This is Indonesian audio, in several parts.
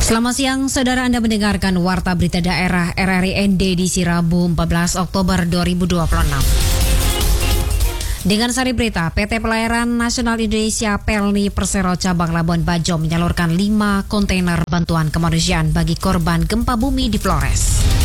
Selamat siang, saudara. Anda mendengarkan Warta Berita Daerah RRI ND di Rabu 14 Oktober 2026. Dengan sari berita, PT Pelayaran Nasional Indonesia Pelni Persero Cabang Labuan Bajo menyalurkan 5 kontainer bantuan kemanusiaan bagi korban gempa bumi di Flores.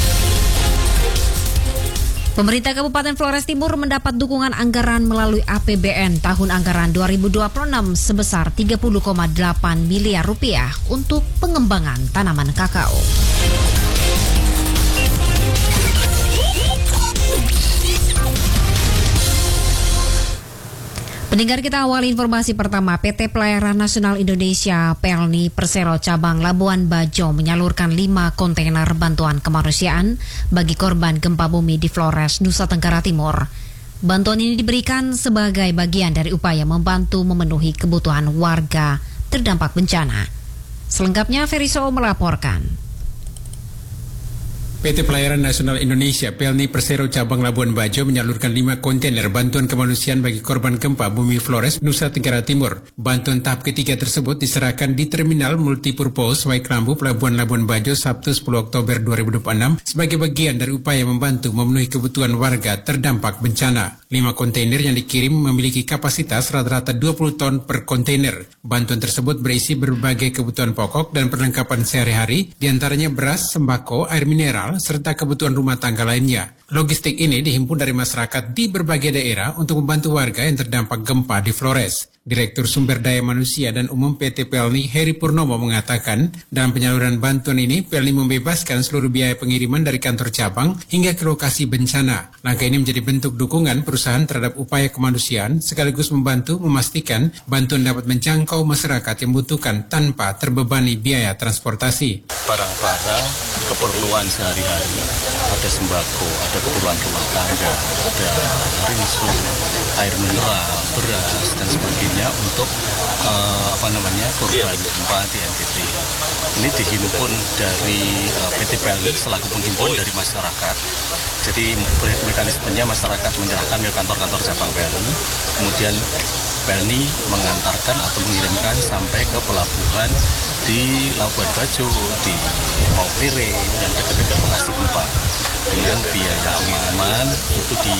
Pemerintah Kabupaten Flores Timur mendapat dukungan anggaran melalui APBN tahun anggaran 2026 sebesar 30,8 miliar rupiah untuk pengembangan tanaman kakao. Pendengar, kita awali informasi pertama. PT Pelayaran Nasional Indonesia Pelni Persero Cabang Labuan Bajo menyalurkan 5 kontainer bantuan kemanusiaan bagi korban gempa bumi di Flores, Nusa Tenggara Timur. Bantuan ini diberikan sebagai bagian dari upaya membantu memenuhi kebutuhan warga terdampak bencana. Selengkapnya Ferry Soe melaporkan. PT Pelayaran Nasional Indonesia Pelni Persero Cabang Labuan Bajo menyalurkan 5 kontainer bantuan kemanusiaan bagi korban gempa bumi Flores, Nusa Tenggara Timur. Bantuan tahap ketiga tersebut diserahkan di Terminal Multipurpose Waiklambu, Pelabuhan Labuan Bajo, Sabtu 10 Oktober 2026 sebagai bagian dari upaya membantu memenuhi kebutuhan warga terdampak bencana. 5 kontainer yang dikirim memiliki kapasitas rata-rata 20 ton per kontainer. Bantuan tersebut berisi berbagai kebutuhan pokok dan perlengkapan sehari-hari, diantaranya beras, sembako, air mineral, serta kebutuhan rumah tangga lainnya. Logistik ini dihimpun dari masyarakat di berbagai daerah untuk membantu warga yang terdampak gempa di Flores. Direktur Sumber Daya Manusia dan Umum PT Pelni, Heri Purnomo, mengatakan dalam penyaluran bantuan ini, Pelni membebaskan seluruh biaya pengiriman dari kantor cabang hingga ke lokasi bencana. Langkah ini menjadi bentuk dukungan perusahaan terhadap upaya kemanusiaan, sekaligus membantu memastikan bantuan dapat menjangkau masyarakat yang membutuhkan tanpa terbebani biaya transportasi. Barang-barang keperluan sehari-hari, ada sembako, ada keperluan rumah tangga, ada rinso, air mineral, beras, dan sebagainya untuk korban gempa di NTT. Ini dihimpun dari PT Pelni selaku penghimpun dari masyarakat. Jadi mekanismenya masyarakat menyerahkan ke kantor-kantor cabang Pelni, kemudian Pelni mengantarkan atau mengirimkan sampai ke pelabuhan di Labuan Bajo, di Maupire yang dekat-dekat lokasi gempa. Dengan biaya pengiriman itu di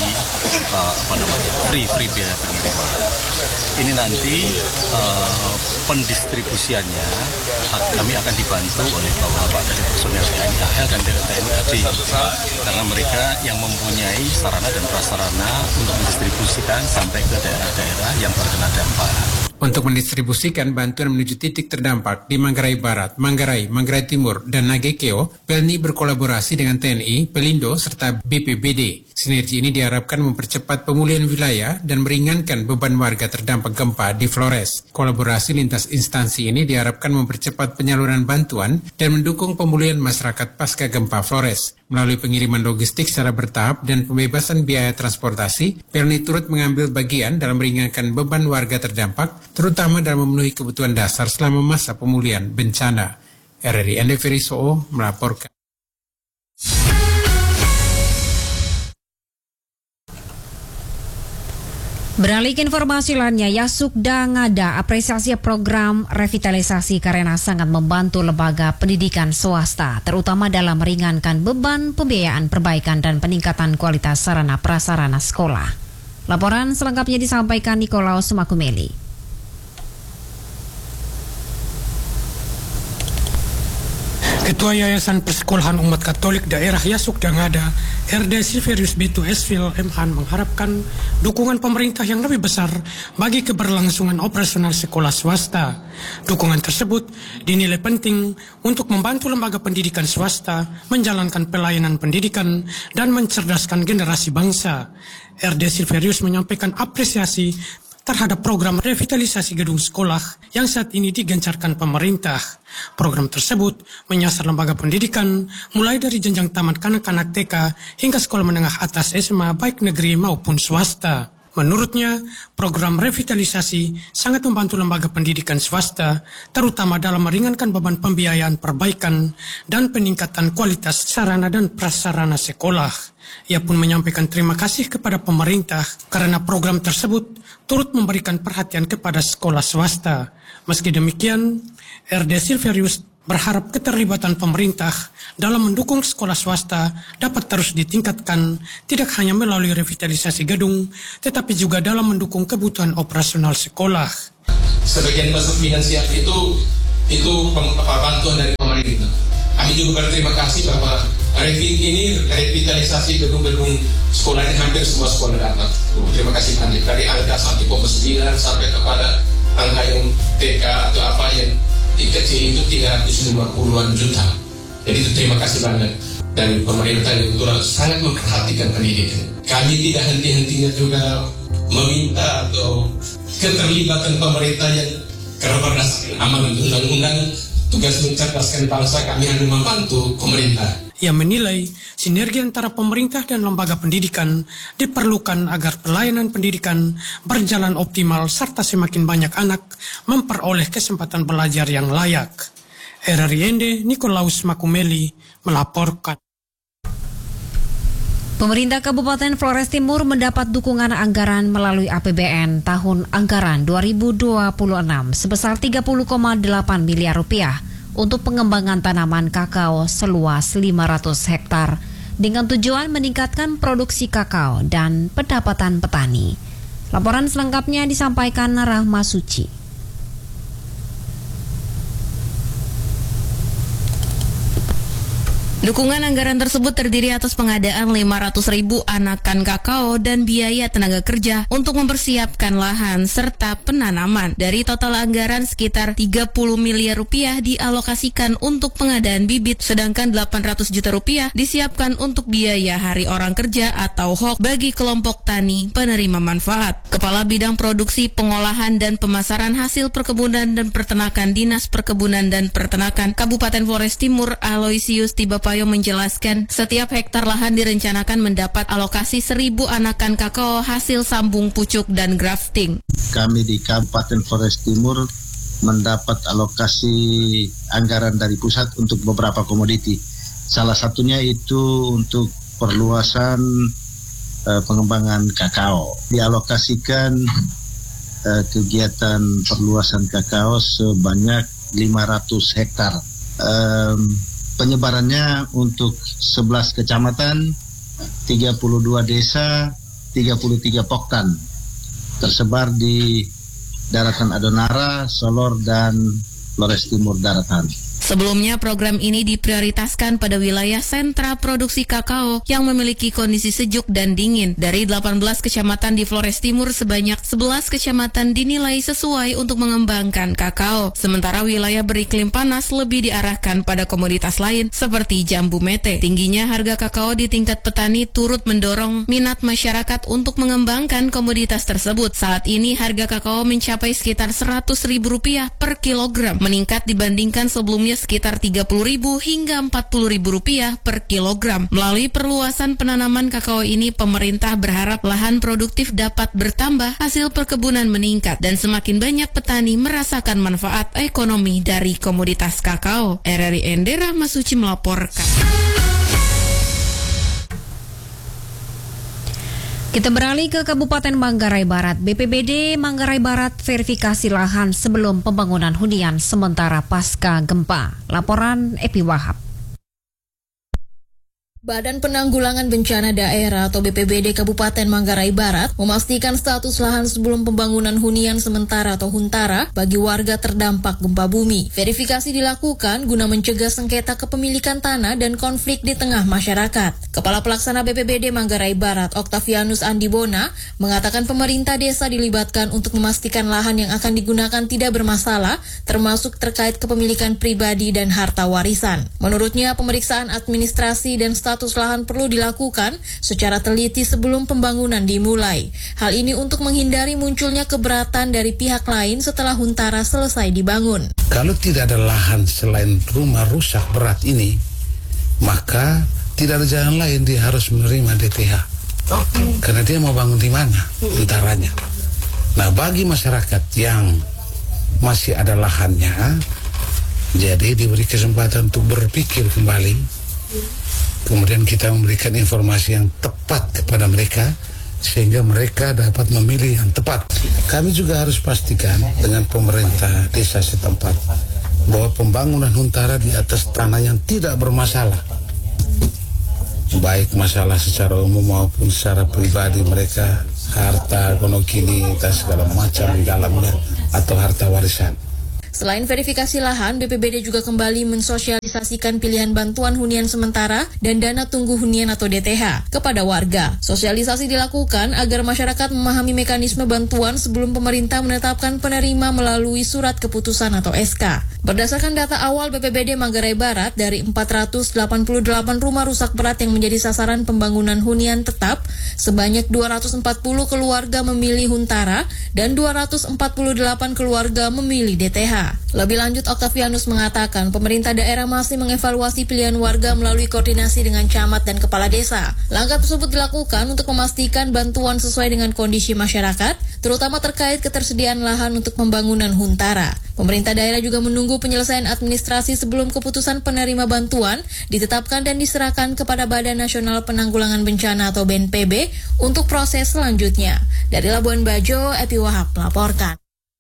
free biaya pengiriman. Ini nanti pendistribusiannya kami akan dibantu oleh bapak-bapak dari personel TNI AL dan TNI AD, karena mereka yang mempunyai sarana dan prasarana untuk mendistribusikan sampai ke daerah-daerah yang terkena dampak. Untuk mendistribusikan bantuan menuju titik terdampak di Manggarai Barat, Manggarai Timur, dan Nagekeo, Pelni berkolaborasi dengan TNI, Pelindo, serta BPBD. Sinergi ini diharapkan mempercepat pemulihan wilayah dan meringankan beban warga terdampak gempa di Flores. Kolaborasi lintas instansi ini diharapkan mempercepat penyaluran bantuan dan mendukung pemulihan masyarakat pasca gempa Flores. Melalui pengiriman logistik secara bertahap dan pembebasan biaya transportasi, Pelni turut mengambil bagian dalam meringankan beban warga terdampak, terutama dalam memenuhi kebutuhan dasar selama masa pemulihan bencana. RRI ND Ferry Soe melaporkan. Beralih ke informasi lainnya, Yasukda ngada apresiasi program revitalisasi karena sangat membantu lembaga pendidikan swasta, terutama dalam meringankan beban pembiayaan perbaikan dan peningkatan kualitas sarana prasarana sekolah. Laporan selengkapnya disampaikan Nikolaus Makumeli. Ketua Yayasan Persekolahan Umat Katolik Daerah Yasukda Ngada, RD Silverius Bitu Esvil Mhan, mengharapkan dukungan pemerintah yang lebih besar bagi keberlangsungan operasional sekolah swasta. Dukungan tersebut dinilai penting untuk membantu lembaga pendidikan swasta menjalankan pelayanan pendidikan dan mencerdaskan generasi bangsa. RD Silverius menyampaikan apresiasi terhadap program revitalisasi gedung sekolah yang saat ini digencarkan pemerintah. Program tersebut menyasar lembaga pendidikan mulai dari jenjang tamat kanak-kanak TK hingga sekolah menengah atas SMA baik negeri maupun swasta. Menurutnya, program revitalisasi sangat membantu lembaga pendidikan swasta, terutama dalam meringankan beban pembiayaan perbaikan dan peningkatan kualitas sarana dan prasarana sekolah. Ia pun menyampaikan terima kasih kepada pemerintah karena program tersebut turut memberikan perhatian kepada sekolah swasta. Meski demikian, RD Silverius berharap keterlibatan pemerintah dalam mendukung sekolah swasta dapat terus ditingkatkan, tidak hanya melalui revitalisasi gedung, tetapi juga dalam mendukung kebutuhan operasional sekolah. Sebagian besar finansial itu bantuan dari pemerintah. Kami juga berterima kasih bahwa revitalisasi gedung-gedung sekolah ini hampir semua sekolah dapat. Terima kasih Andi. Dari angka 1,9 sampai kepada angka yang TK atau apa yang kecil itu 350-an juta. Jadi itu terima kasih banyak. Dan pemerintah yang sangat memperhatikan pendidikan. Kami tidak henti-hentinya juga meminta atau keterlibatan pemerintah yang karena berdasarkan amanat undang-undang tugas mencerdaskan bangsa, kami hanya membantu pemerintah. Ia menilai sinergi antara pemerintah dan lembaga pendidikan diperlukan agar pelayanan pendidikan berjalan optimal serta semakin banyak anak memperoleh kesempatan belajar yang layak. RRI Nikolaus Makumeli melaporkan. Pemerintah Kabupaten Flores Timur mendapat dukungan anggaran melalui APBN tahun anggaran 2026 sebesar 30,8 miliar rupiah untuk pengembangan tanaman kakao seluas 500 hektar dengan tujuan meningkatkan produksi kakao dan pendapatan petani. Laporan selengkapnya disampaikan Rahma Suci. Dukungan anggaran tersebut terdiri atas pengadaan 500.000 anakan kakao dan biaya tenaga kerja untuk mempersiapkan lahan serta penanaman. Dari total anggaran sekitar 30 miliar rupiah dialokasikan untuk pengadaan bibit, sedangkan 800 juta rupiah disiapkan untuk biaya hari orang kerja atau HOK bagi kelompok tani penerima manfaat. Kepala Bidang Produksi, Pengolahan dan Pemasaran Hasil Perkebunan dan Peternakan Dinas Perkebunan dan Peternakan Kabupaten Flores Timur, Aloysius Tibapayo menjelaskan setiap hektar lahan direncanakan mendapat alokasi 1.000 anakan kakao hasil sambung pucuk dan grafting. Kami di Kabupaten Flores Timur mendapat alokasi anggaran dari pusat untuk beberapa komoditi. Salah satunya itu untuk perluasan pengembangan kakao. Dialokasikan kegiatan perluasan kakao sebanyak 500 hektar. Penyebarannya untuk 11 kecamatan, 32 desa, 33 poktan, tersebar di Daratan Adonara, Solor, dan Flores Timur Daratan. Sebelumnya program ini diprioritaskan pada wilayah sentra produksi kakao yang memiliki kondisi sejuk dan dingin. Dari 18 kecamatan di Flores Timur, sebanyak 11 kecamatan dinilai sesuai untuk mengembangkan kakao. Sementara wilayah beriklim panas lebih diarahkan pada komoditas lain seperti jambu mete. Tingginya harga kakao di tingkat petani turut mendorong minat masyarakat untuk mengembangkan komoditas tersebut. Saat ini harga kakao mencapai sekitar Rp100.000 per kilogram, meningkat dibandingkan sebelumnya sekitar Rp30.000 hingga Rp40.000 per kilogram. Melalui perluasan penanaman kakao ini, pemerintah berharap lahan produktif dapat bertambah, hasil perkebunan meningkat, dan semakin banyak petani merasakan manfaat ekonomi dari komoditas kakao. RRI Rahma Suci melaporkan. Kita beralih ke Kabupaten Manggarai Barat. BPBD Manggarai Barat verifikasi lahan sebelum pembangunan hunian sementara pasca gempa. Laporan Epi Wahab. Badan Penanggulangan Bencana Daerah atau BPBD Kabupaten Manggarai Barat memastikan status lahan sebelum pembangunan hunian sementara atau huntara bagi warga terdampak gempa bumi. Verifikasi dilakukan guna mencegah sengketa kepemilikan tanah dan konflik di tengah masyarakat. Kepala Pelaksana BPBD Manggarai Barat, Octavianus Andibona, mengatakan pemerintah desa dilibatkan untuk memastikan lahan yang akan digunakan tidak bermasalah, termasuk terkait kepemilikan pribadi dan harta warisan. Menurutnya, pemeriksaan administrasi dan status lahan perlu dilakukan secara teliti sebelum pembangunan dimulai. Hal ini untuk menghindari munculnya keberatan dari pihak lain setelah huntara selesai dibangun. Kalau tidak ada lahan selain rumah rusak berat ini, maka tidak ada jalan lain, dia harus menerima DTH. Karena dia mau bangun di mana huntaranya. Nah, bagi masyarakat yang masih ada lahannya, jadi diberi kesempatan untuk berpikir kembali. Kemudian kita memberikan informasi yang tepat kepada mereka sehingga mereka dapat memilih yang tepat. Kami juga harus pastikan dengan pemerintah desa setempat bahwa pembangunan huntara di atas tanah yang tidak bermasalah, baik masalah secara umum maupun secara pribadi mereka, harta gonokini dan segala macam di dalamnya atau harta warisan. Selain verifikasi lahan, BPBD juga kembali mensosialisasikan pilihan bantuan hunian sementara dan dana tunggu hunian atau DTH kepada warga. Sosialisasi dilakukan agar masyarakat memahami mekanisme bantuan sebelum pemerintah menetapkan penerima melalui surat keputusan atau SK. Berdasarkan data awal BPBD Manggarai Barat, dari 488 rumah rusak berat yang menjadi sasaran pembangunan hunian tetap, sebanyak 240 keluarga memilih Huntara dan 248 keluarga memilih DTH. Lebih lanjut, Octavianus mengatakan pemerintah daerah masih mengevaluasi pilihan warga melalui koordinasi dengan camat dan kepala desa. Langkah tersebut dilakukan untuk memastikan bantuan sesuai dengan kondisi masyarakat, terutama terkait ketersediaan lahan untuk pembangunan Huntara. Pemerintah daerah juga menunggu penyelesaian administrasi sebelum keputusan penerima bantuan ditetapkan dan diserahkan kepada Badan Nasional Penanggulangan Bencana atau BNPB untuk proses selanjutnya. Dari Labuan Bajo, Epi Wahab melaporkan.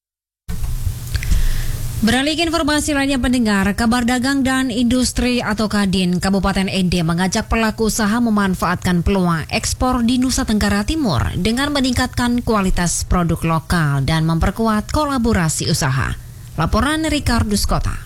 Beralih ke informasi lainnya pendengar, Kabar Dagang dan Industri atau Kadin Kabupaten ND mengajak pelaku usaha memanfaatkan peluang ekspor di Nusa Tenggara Timur dengan meningkatkan kualitas produk lokal dan memperkuat kolaborasi usaha. Laporan Ricardus Kota.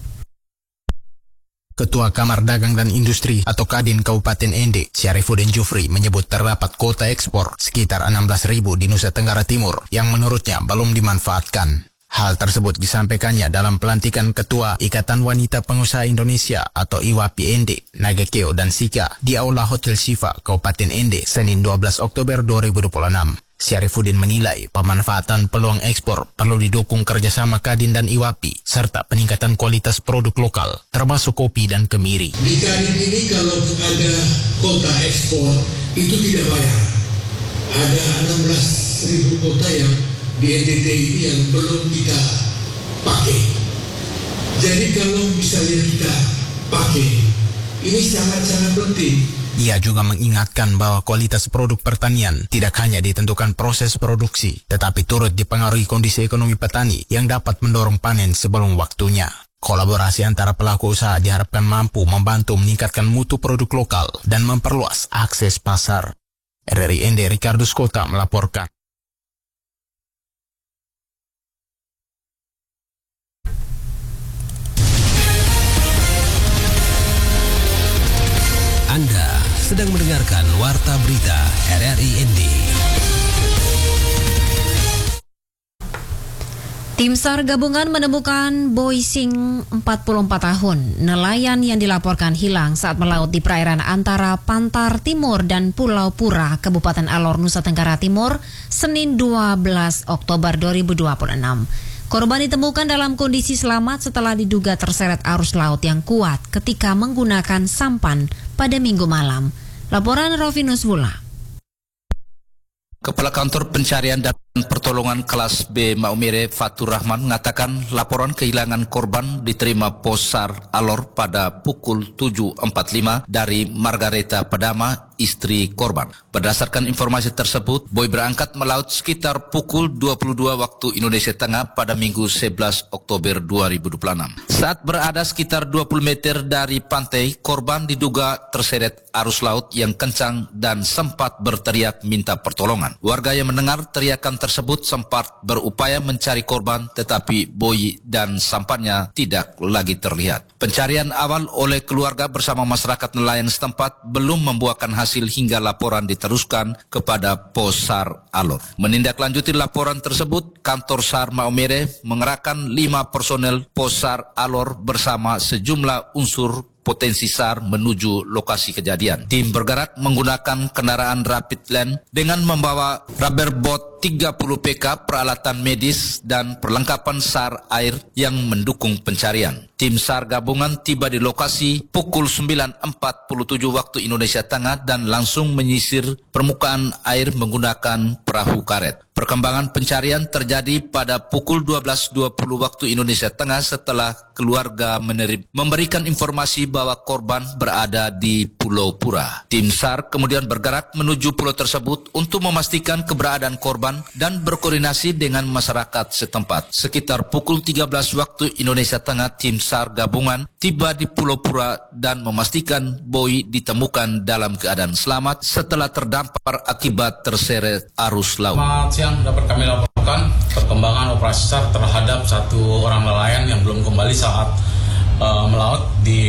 Ketua Kamar Dagang dan Industri atau Kadin Kabupaten ND, Syarifuddin Jufri, menyebut terdapat kuota ekspor sekitar 16.000 di Nusa Tenggara Timur yang menurutnya belum dimanfaatkan. Hal tersebut disampaikannya dalam pelantikan Ketua Ikatan Wanita Pengusaha Indonesia atau IWAPI ND, Nagekeo dan Sika di Aula Hotel Shiva, Kabupaten ND, Senin 12 Oktober 2026. Syarifuddin menilai pemanfaatan peluang ekspor perlu didukung kerjasama Kadin dan IWAPI, serta peningkatan kualitas produk lokal, termasuk kopi dan kemiri. Di Kadin ini kalau ada kota ekspor, itu tidak bayar. Ada 16.000 kota yang di NTT ini yang belum kita pakai. Jadi kalau misalnya kita pakai, ini sangat-sangat penting. Ia juga mengingatkan bahwa kualitas produk pertanian tidak hanya ditentukan proses produksi, tetapi turut dipengaruhi kondisi ekonomi petani yang dapat mendorong panen sebelum waktunya. Kolaborasi antara pelaku usaha diharapkan mampu membantu meningkatkan mutu produk lokal dan memperluas akses pasar. RRI ND Ricardus Kota melaporkan. Anda sedang mendengarkan Warta Berita RRI ND. Tim SAR gabungan menemukan Boy Sing 44 tahun, nelayan yang dilaporkan hilang saat melaut di perairan antara Pantar Timur dan Pulau Pura, Kabupaten Alor, Nusa Tenggara Timur, Senin 12 Oktober 2026. Korban ditemukan dalam kondisi selamat setelah diduga terseret arus laut yang kuat ketika menggunakan sampan pada Minggu malam. Laporan Rovinus Wula. Kepala Kantor Pencarian dan Pertolongan Kelas B Maumere Fatur Rahman mengatakan laporan kehilangan korban diterima Pos SAR Alor pada pukul 7.45 dari Margareta Padama, istri korban. Berdasarkan informasi tersebut, Boy berangkat melaut sekitar pukul 22 waktu Indonesia Tengah pada Minggu 11 Oktober 2026. Saat berada sekitar 20 meter dari pantai, korban diduga terseret arus laut yang kencang dan sempat berteriak minta pertolongan. Warga yang mendengar teriakan tersebut sempat berupaya mencari korban, tetapi Boy dan sampannya tidak lagi terlihat. Pencarian awal oleh keluarga bersama masyarakat nelayan setempat belum membuahkan hasil hingga laporan diteruskan kepada Pos SAR Alor. Menindaklanjuti laporan tersebut, Kantor SAR Maumere mengerahkan 5 personel Pos SAR Alor bersama sejumlah unsur potensi SAR menuju lokasi kejadian. Tim bergerak menggunakan kendaraan Rapid Land dengan membawa rubber boat 30 PK, peralatan medis, dan perlengkapan SAR air yang mendukung pencarian. Tim SAR gabungan tiba di lokasi pukul 9.47 waktu Indonesia Tengah dan langsung menyisir permukaan air menggunakan perahu karet. Perkembangan pencarian terjadi pada pukul 12.20 waktu Indonesia Tengah setelah keluarga memberikan informasi bahwa korban berada di Pulau Pura. Tim SAR kemudian bergerak menuju pulau tersebut untuk memastikan keberadaan korban dan berkoordinasi dengan masyarakat setempat. Sekitar pukul 13 waktu Indonesia Tengah, tim SAR gabungan tiba di Pulau Pura dan memastikan Boy ditemukan dalam keadaan selamat setelah terdampar akibat terseret arus laut. Selamat siang, dapat kami laporkan perkembangan operasi SAR terhadap satu orang nelayan yang belum kembali saat melaut di